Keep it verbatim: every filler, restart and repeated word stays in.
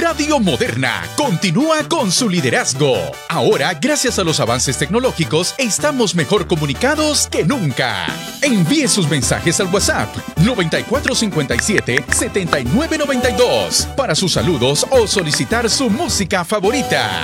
Radio Moderna continúa con su liderazgo. Ahora, gracias a los avances tecnológicos, estamos mejor comunicados que nunca. Envíe sus mensajes al WhatsApp noventa y cuatro cincuenta y siete, setenta y nueve noventa y dos para sus saludos o solicitar su música favorita.